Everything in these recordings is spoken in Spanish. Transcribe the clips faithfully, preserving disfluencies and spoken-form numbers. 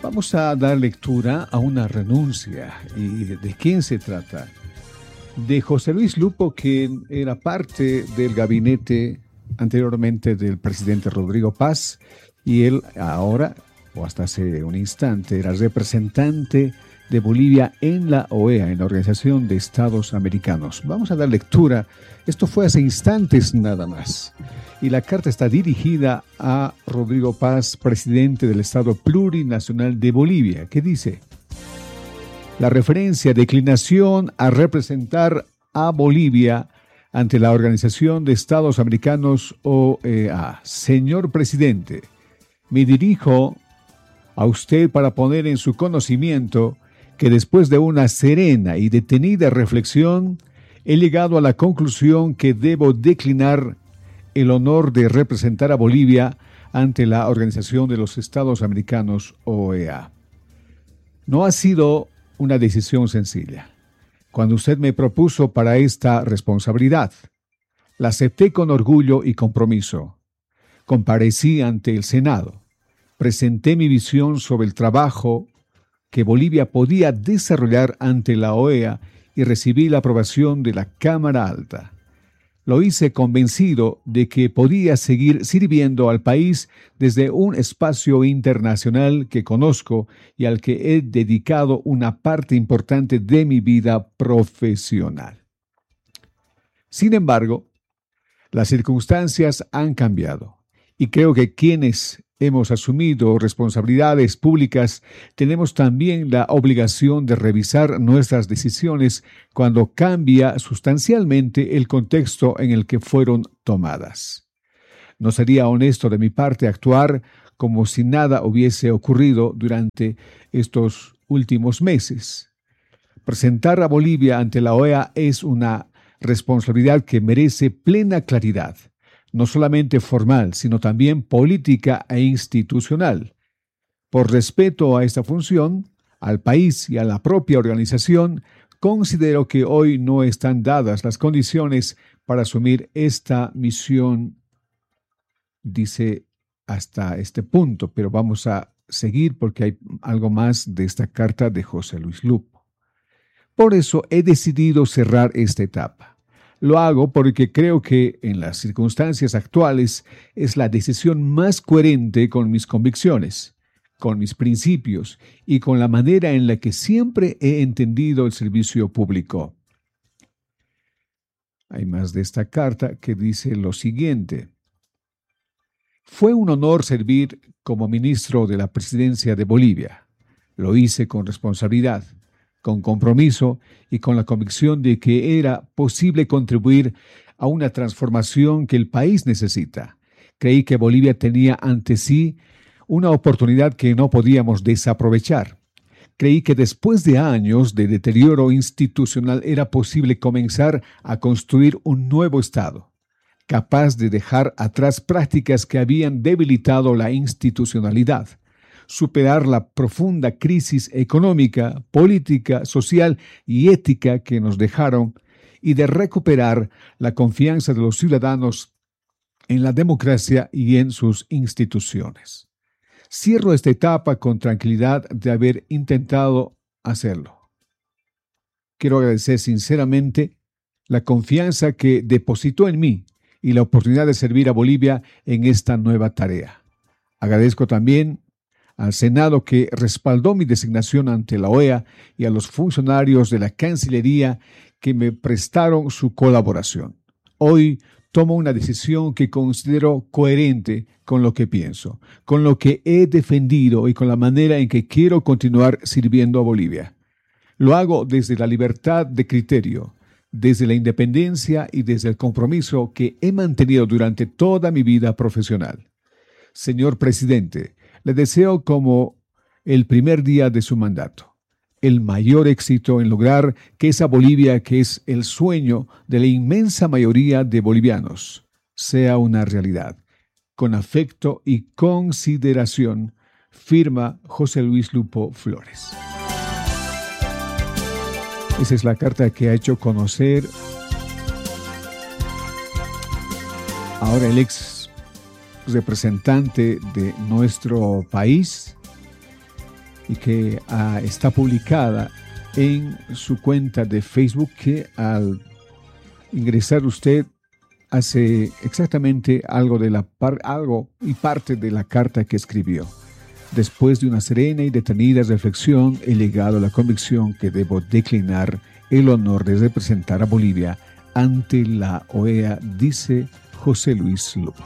Vamos a dar lectura a una renuncia. ¿Y de quién se trata? De José Luis Lupo, quien era parte del gabinete anteriormente del presidente Rodrigo Paz, y él ahora, o hasta hace un instante, era representante de Bolivia en la O E A, en la Organización de Estados Americanos. Vamos a dar lectura. Esto fue hace instantes nada más. Y la carta está dirigida a Rodrigo Paz, presidente del Estado Plurinacional de Bolivia, que dice: la referencia declinación a representar a Bolivia ante la Organización de Estados Americanos O E A. Señor presidente, me dirijo a usted para poner en su conocimiento que después de una serena y detenida reflexión, he llegado a la conclusión que debo declinar el honor de representar a Bolivia ante la Organización de los Estados Americanos O E A. No ha sido una decisión sencilla. Cuando usted me propuso para esta responsabilidad, la acepté con orgullo y compromiso. Comparecí ante el Senado, presenté mi visión sobre el trabajo que Bolivia podía desarrollar ante la O E A y recibí la aprobación de la Cámara Alta. Lo hice convencido de que podía seguir sirviendo al país desde un espacio internacional que conozco y al que he dedicado una parte importante de mi vida profesional. Sin embargo, las circunstancias han cambiado y creo que quienes hemos asumido responsabilidades públicas tenemos también la obligación de revisar nuestras decisiones cuando cambia sustancialmente el contexto en el que fueron tomadas. No sería honesto de mi parte actuar como si nada hubiese ocurrido durante estos últimos meses. Presentar a Bolivia ante la O E A es una responsabilidad que merece plena claridad, no solamente formal, sino también política e institucional. Por respeto a esta función, al país y a la propia organización, considero que hoy no están dadas las condiciones para asumir esta misión, dice hasta este punto, pero vamos a seguir porque hay algo más de esta carta de José Luis Lupo. Por eso he decidido cerrar esta etapa. Lo hago porque creo que en las circunstancias actuales es la decisión más coherente con mis convicciones, con mis principios y con la manera en la que siempre he entendido el servicio público. Hay más de esta carta que dice lo siguiente: fue un honor servir como ministro de la Presidencia de Bolivia. Lo hice con responsabilidad, con compromiso y con la convicción de que era posible contribuir a una transformación que el país necesita. Creí que Bolivia tenía ante sí una oportunidad que no podíamos desaprovechar. Creí que después de años de deterioro institucional era posible comenzar a construir un nuevo Estado, capaz de dejar atrás prácticas que habían debilitado la institucionalidad, superar la profunda crisis económica, política, social y ética que nos dejaron y de recuperar la confianza de los ciudadanos en la democracia y en sus instituciones. Cierro esta etapa con tranquilidad de haber intentado hacerlo. Quiero agradecer sinceramente la confianza que depositó en mí y la oportunidad de servir a Bolivia en esta nueva tarea. Agradezco también al Senado que respaldó mi designación ante la O E A y a los funcionarios de la Cancillería que me prestaron su colaboración. Hoy tomo una decisión que considero coherente con lo que pienso, con lo que he defendido y con la manera en que quiero continuar sirviendo a Bolivia. Lo hago desde la libertad de criterio, desde la independencia y desde el compromiso que he mantenido durante toda mi vida profesional. Señor presidente, le deseo como el primer día de su mandato el mayor éxito en lograr que esa Bolivia que es el sueño de la inmensa mayoría de bolivianos sea una realidad. Con afecto y consideración, firma José Luis Lupo Flores. Esa es la carta que ha hecho conocer ahora el ex representante de nuestro país y que ah, está publicada en su cuenta de Facebook, que al ingresar usted hace exactamente algo, de la par- algo y parte de la carta que escribió. Después de una serena y detenida reflexión, he llegado a la convicción que debo declinar el honor de representar a Bolivia ante la O E A, dice José Luis Lupo.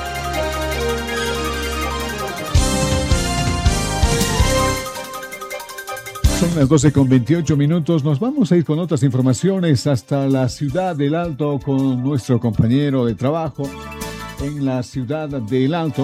Son las doce con veintiocho minutos. Nos vamos a ir con otras informaciones hasta la ciudad del Alto con nuestro compañero de trabajo en la ciudad del Alto.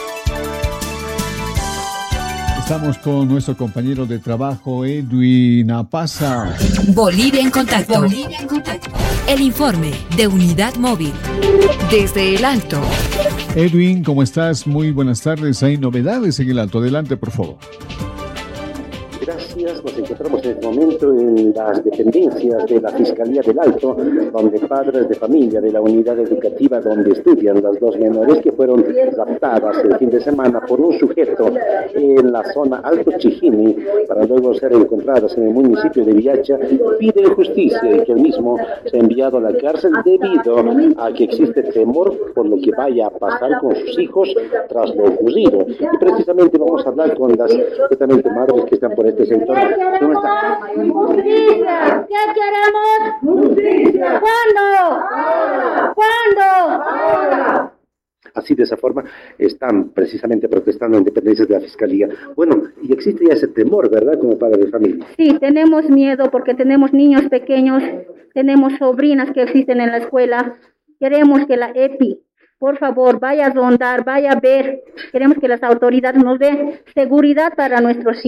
Estamos con nuestro compañero de trabajo, Edwin Apaza. Bolivia en contacto. Bolivia en contacto. El informe de Unidad Móvil desde el Alto. Edwin, ¿cómo estás? Muy buenas tardes. Hay novedades en el Alto. Adelante, por favor. Gracias, nos encontramos en este momento en las dependencias de la Fiscalía del Alto, donde padres de familia de la unidad educativa donde estudian las dos menores que fueron raptadas el fin de semana por un sujeto en la zona Alto Chijini para luego ser encontradas en el municipio de Villacha, piden justicia y que el mismo sea enviado a la cárcel debido a que existe temor por lo que vaya a pasar con sus hijos tras lo ocurrido. Y precisamente vamos a hablar con las precisamente madres que están por este sector. ¿Cómo está? ¡Justicia! ¿Qué queremos? ¡Justicia! ¿Cuándo? ¡Ahora! ¿Cuándo? ¡Ahora! Así, de esa forma, están precisamente protestando en dependencias de la Fiscalía. Bueno, y existe ya ese temor, ¿verdad?, como padre de familia. Sí, tenemos miedo porque tenemos niños pequeños, tenemos sobrinas que existen en la escuela. Queremos que la E P I, por favor, vaya a rondar, vaya a ver. Queremos que las autoridades nos den seguridad para nuestros hijos.